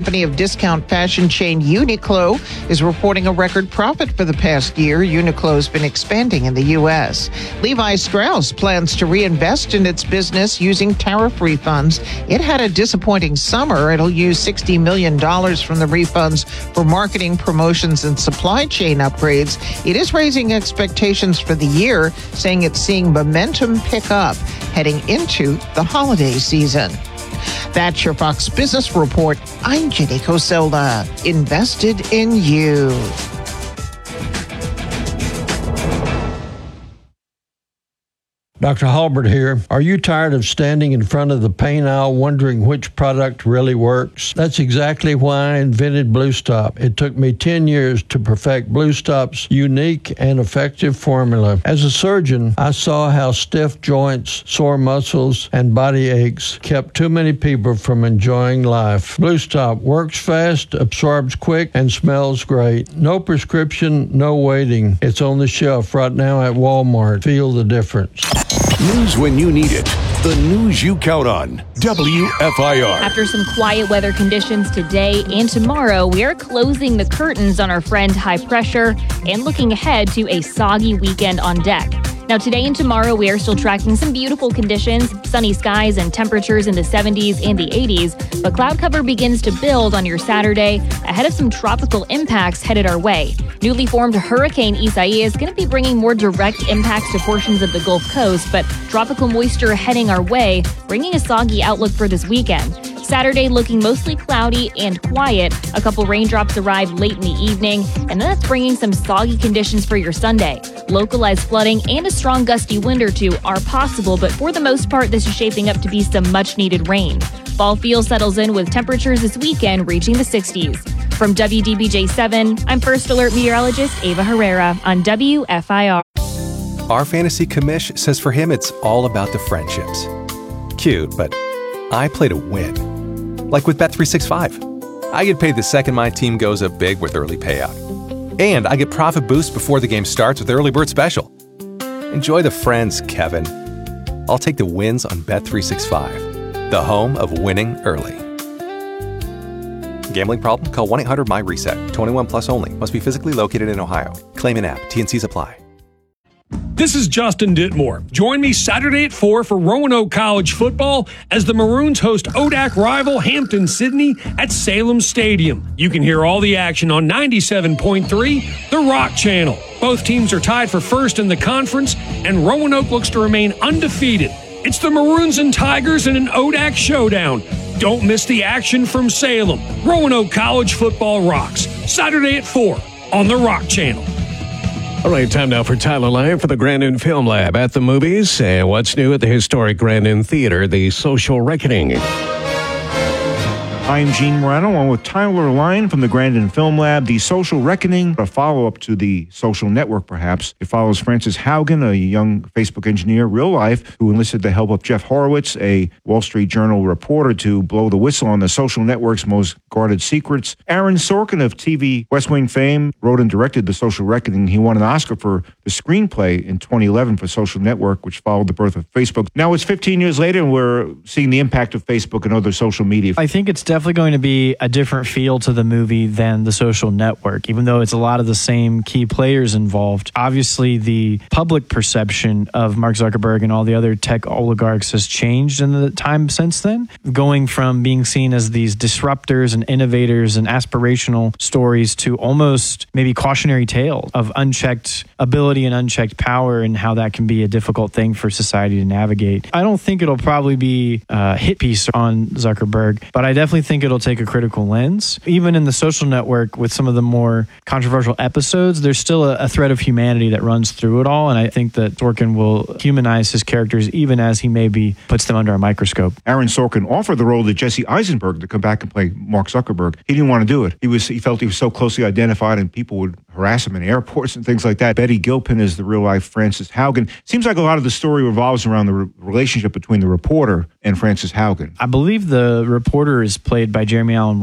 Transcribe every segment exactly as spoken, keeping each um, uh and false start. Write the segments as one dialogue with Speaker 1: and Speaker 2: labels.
Speaker 1: company of discount fashion chain Uniqlo is reporting a record profit for the past year. Uniqlo's been expanding in the U S. Levi Strauss plans to reinvest in its business using tariff refunds. It had a disappointing summer. It'll use sixty million dollars from the refunds for marketing, promotions, and supply chain upgrades. It is raising expectations for the year, saying it's seeing momentum pick up heading into the holiday season. That's your Fox Business Report. I'm Jenny Coselda. Invested in you.
Speaker 2: Doctor Halbert here. Are you tired of standing in front of the paint aisle wondering which product really works? That's exactly why I invented Blue Stop. It took me ten years to perfect Blue Stop's unique and effective formula. As a surgeon, I saw how stiff joints, sore muscles, and body aches kept too many people from enjoying life. Blue Stop works fast, absorbs quick, and smells great. No prescription, no waiting. It's on the shelf right now at Walmart. Feel the difference.
Speaker 3: News when you need it. The news you count on. W F I R.
Speaker 4: After some quiet weather conditions today and tomorrow, we are closing the curtains on our friend high pressure and looking ahead to a soggy weekend on deck. Now, today and tomorrow, we are still tracking some beautiful conditions, sunny skies and temperatures in the seventies and the eighties, but cloud cover begins to build on your Saturday ahead of some tropical impacts headed our way. Newly formed Hurricane Isaias is going to be bringing more direct impacts to portions of the Gulf Coast, but tropical moisture heading our way, bringing a soggy outlook for this weekend. Saturday looking mostly cloudy and quiet. A couple raindrops arrive late in the evening, and that's bringing some soggy conditions for your Sunday. Localized flooding and a strong gusty wind or two are possible, but for the most part, this is shaping up to be some much-needed rain. Fall feel settles in with temperatures this weekend reaching the sixties. From W D B J seven, I'm First Alert meteorologist Ava Herrera on W F I R.
Speaker 5: Our fantasy commish says for him it's all about the friendships. Cute, but I play to win. Like with Bet three sixty-five. I get paid the second my team goes up big with early payout. And I get profit boost before the game starts with Early Bird Special. Enjoy the friends, Kevin. I'll take the wins on Bet three sixty-five, the home of winning early. Gambling problem? Call one eight hundred M Y reset. twenty-one plus only. Must be physically located in Ohio. Claim in app. T N Cs apply.
Speaker 6: This is Justin Ditmore. Join me Saturday at four for Roanoke College football as the Maroons host O D A C rival Hampton-Sydney at Salem Stadium. You can hear all the action on ninety-seven point three, The Rock Channel. Both teams are tied for first in the conference, and Roanoke looks to remain undefeated. It's the Maroons and Tigers in an O D A C showdown. Don't miss the action from Salem. Roanoke College football rocks. Saturday at four on The Rock Channel.
Speaker 7: All right, time now for Tyler Live for the Grandin Film Lab at the movies. And what's new at the historic Grandin Theater, The Social Reckoning.
Speaker 8: I'm Gene Morano, along with Tyler Lyon from the Grandin Film Lab. The Social Reckoning, a follow-up to The Social Network, perhaps. It follows Frances Haugen, a young Facebook engineer, real life, who enlisted the help of Jeff Horowitz, a Wall Street Journal reporter, to blow the whistle on the social network's most guarded secrets. Aaron Sorkin of T V West Wing fame wrote and directed The Social Reckoning. He won an Oscar for the screenplay in twenty eleven for Social Network, which followed the birth of Facebook. Now it's fifteen years later, and we're seeing the impact of Facebook and other social media.
Speaker 9: I think it's definitely going to be a different feel to the movie than The Social Network, even though it's a lot of the same key players involved. Obviously, the public perception of Mark Zuckerberg and all the other tech oligarchs has changed in the time since then, going from being seen as these disruptors and innovators and aspirational stories to almost maybe cautionary tale of unchecked ability and unchecked power, and how that can be a difficult thing for society to navigate. I don't think it'll probably be a hit piece on Zuckerberg, but I definitely think it'll take a critical lens. Even in The Social Network, with some of the more controversial episodes, there's still a, a thread of humanity that runs through it all, and I think that Sorkin will humanize his characters even as he maybe puts them under a microscope.
Speaker 8: Aaron Sorkin offered the role to Jesse Eisenberg to come back and play Mark Zuckerberg. He didn't want to do it. He was he felt he was so closely identified, and people would harass him in airports and things like that. Betty Gilpin is the real-life Frances Haugen. Seems like a lot of the story revolves around the re- relationship between the reporter and Frances Haugen.
Speaker 9: I believe the reporter is played by Jeremy Allen White,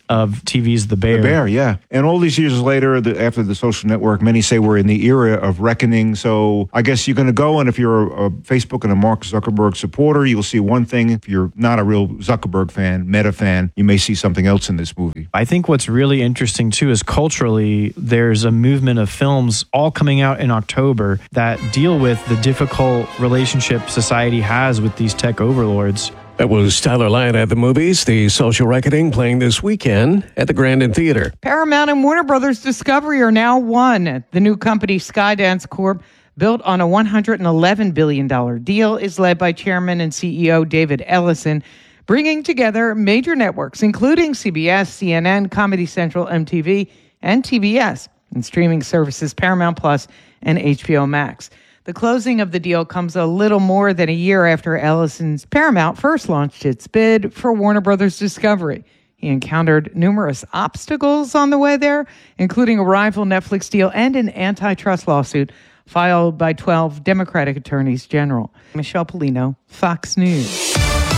Speaker 9: of T V's The Bear.
Speaker 8: The Bear, yeah. And all these years later, the, after the social network, many say we're in the era of reckoning. So I guess you're going to go, and if you're a, a Facebook and a Mark Zuckerberg supporter, you'll see one thing. If you're not a real Zuckerberg fan, Meta fan, you may see something else in this movie.
Speaker 9: I think what's really interesting, too, is culturally, there's a movement of films all coming out in October that deal with the difficult relationship society has with these tech overlords.
Speaker 7: That was Tyler Lyon at the movies, The Social Reckoning, playing this weekend at the Grandin Theater.
Speaker 10: Paramount and Warner Brothers Discovery are now one. The new company, Skydance Corp, built on a one hundred eleven billion dollars deal, is led by Chairman and C E O David Ellison, bringing together major networks, including C B S, C N N, Comedy Central, M T V, and T B S, and streaming services Paramount Plus and H B O Max. The closing of the deal comes a little more than a year after Ellison's Paramount first launched its bid for Warner Brothers Discovery. He encountered numerous obstacles on the way there, including a rival Netflix deal and an antitrust lawsuit filed by twelve Democratic attorneys general. Michelle Polino, Fox News.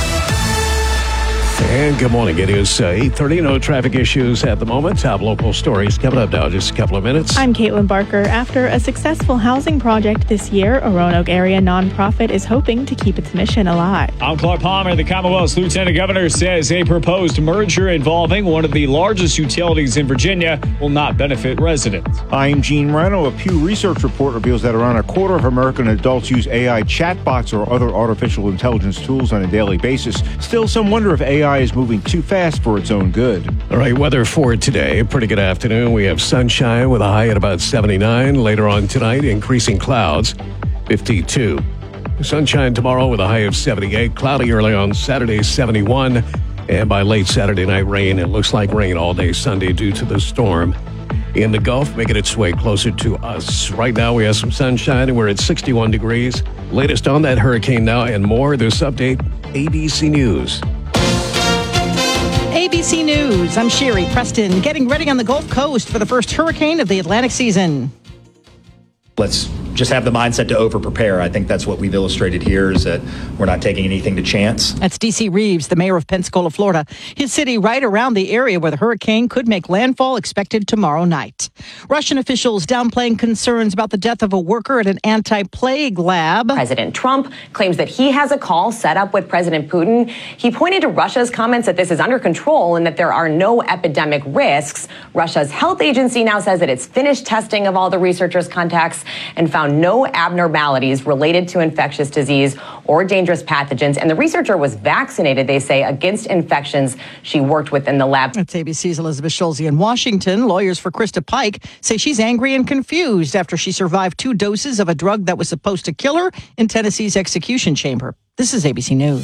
Speaker 7: And good morning. It is uh, eight thirty. No traffic issues at the moment. Top local stories coming up now. Just a couple of minutes.
Speaker 11: I'm Caitlin Barker. After a successful housing project this year, a Roanoke area nonprofit is hoping to keep its mission alive.
Speaker 12: I'm Clark Palmer. The Commonwealth's Lieutenant Governor says a proposed merger involving one of the largest utilities in Virginia will not benefit residents.
Speaker 8: I'm Gene Moreno. A Pew Research report reveals that around a quarter of American adults use A I chatbots or other artificial intelligence tools on a daily basis. Still, some wonder if A I is moving too fast for its own good.
Speaker 7: All right, weather for today. Pretty good afternoon. We have sunshine with a high at about seventy-nine. Later on tonight, increasing clouds, fifty-two. Sunshine tomorrow with a high of seventy-eight. Cloudy early on Saturday, seventy-one. And by late Saturday night, rain. It looks like rain all day Sunday due to the storm in the Gulf, making its way closer to us. Right now, we have some sunshine, and we're at sixty-one degrees. Latest on that hurricane now and more. This update, A B C News.
Speaker 13: A B C News, I'm Sherry Preston, getting ready on the Gulf Coast for the first hurricane of the Atlantic season.
Speaker 14: Let's just have the mindset to over-prepare. I think that's what we've illustrated here, is that we're not taking anything to chance.
Speaker 13: That's D C Reeves, the mayor of Pensacola, Florida. His city right around the area where the hurricane could make landfall, expected tomorrow night. Russian officials downplaying concerns about the death of a worker at an anti-plague lab.
Speaker 15: President Trump claims that he has a call set up with President Putin. He pointed to Russia's comments that this is under control and that there are no epidemic risks. Russia's health agency now says that it's finished testing of all the researchers' contacts and found no abnormalities related to infectious disease or dangerous pathogens. And the researcher was vaccinated, they say, against infections she worked with in the lab.
Speaker 13: That's A B C's Elizabeth Schulze in Washington. Lawyers for Krista Pike say she's angry and confused after she survived two doses of a drug that was supposed to kill her in Tennessee's execution chamber. This is A B C News.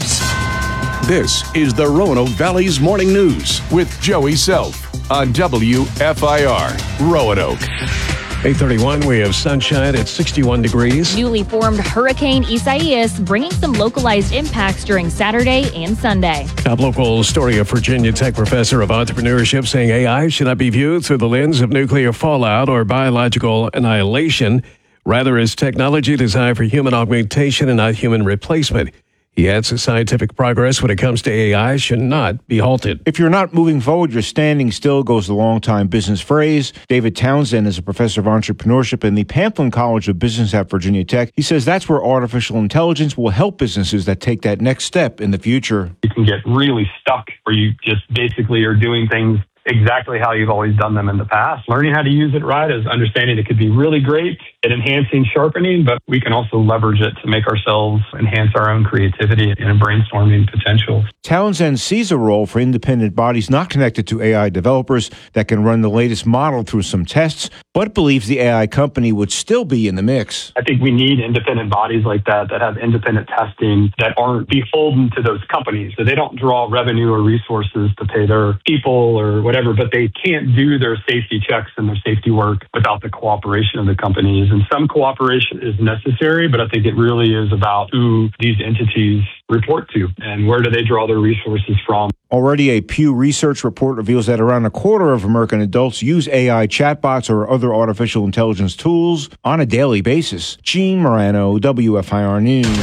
Speaker 3: This is the Roanoke Valley's Morning News with Joey Self on W F I R Roanoke.
Speaker 7: eight thirty-one, we have sunshine at sixty-one degrees.
Speaker 4: Newly formed Hurricane Isaias bringing some localized impacts during Saturday and Sunday.
Speaker 7: Top local story, a Virginia Tech professor of entrepreneurship saying A I should not be viewed through the lens of nuclear fallout or biological annihilation, rather as technology designed for human augmentation and not human replacement. He adds that scientific progress when it comes to A I should not be halted.
Speaker 8: If you're not moving forward, you're standing still, goes the long-time business phrase. David Townsend is a professor of entrepreneurship in the Pamplin College of Business at Virginia Tech. He says that's where artificial intelligence will help businesses that take that next step in the future.
Speaker 16: You can get really stuck where you just basically are doing things exactly how you've always done them in the past. Learning how to use it right is understanding it could be really great at enhancing sharpening, but we can also leverage it to make ourselves enhance our own creativity and brainstorming potential.
Speaker 8: Townsend sees a role for independent bodies not connected to A I developers that can run the latest model through some tests, but believes the A I company would still be in the mix.
Speaker 16: I think we need independent bodies like that that have independent testing that aren't beholden to those companies. So they don't draw revenue or resources to pay their people or whatever, but they can't do their safety checks and their safety work without the cooperation of the companies. And some cooperation is necessary, but I think it really is about who these entities report to and where do they draw their resources from.
Speaker 8: Already, a Pew Research report reveals that around a quarter of American adults use A I chatbots or other artificial intelligence tools on a daily basis. Gene Morano, W F I R News.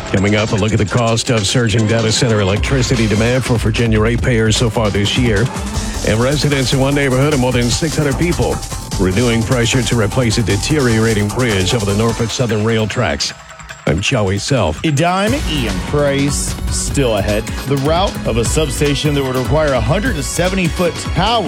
Speaker 7: Coming up, a look at the cost of surging data center electricity demand for Virginia ratepayers so far this year. And residents in one neighborhood of more than six hundred people renewing pressure to replace a deteriorating bridge over the Norfolk Southern rail tracks. I'm Joey Self.
Speaker 17: Edina Ian Price still ahead. The route of a substation that would require a one hundred seventy foot tower